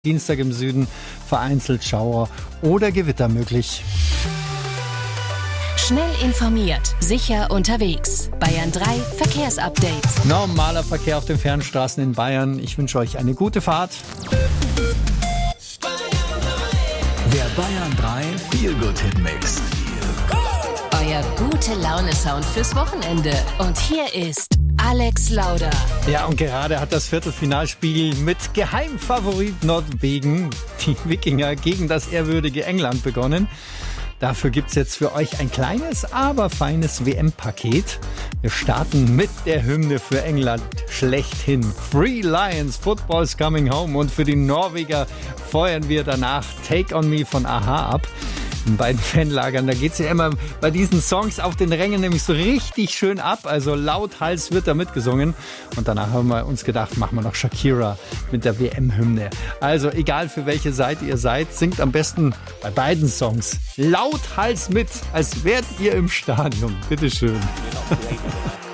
Dienstag im Süden vereinzelt Schauer oder Gewitter möglich. Schnell informiert, sicher unterwegs. Bayern 3 Verkehrsupdate. Normaler Verkehr auf den Fernstraßen in Bayern. Ich wünsche euch eine gute Fahrt. Der Bayern 3 Feel-Good-Hit-Mix. Euer Gute-Laune-Sound fürs Wochenende. Und hier ist Alex Lauder. Ja, und gerade hat das Viertelfinalspiel mit Geheimfavorit Norwegen, die Wikinger, gegen das ehrwürdige England begonnen. Dafür gibt's jetzt für euch ein kleines, aber feines WM-Paket. Wir starten mit der Hymne für England schlechthin. Three Lions, Football's Coming Home. Und für die Norweger feuern wir danach Take On Me von a-ha ab. In beiden Fanlagern, da geht's ja immer bei diesen Songs auf den Rängen nämlich so richtig schön ab. Also lauthals wird da mitgesungen. Und danach haben wir uns gedacht, machen wir noch Shakira mit der WM-Hymne. Also egal für welche Seite ihr seid, singt am besten bei beiden Songs lauthals mit, als wärt ihr im Stadion. Bitteschön.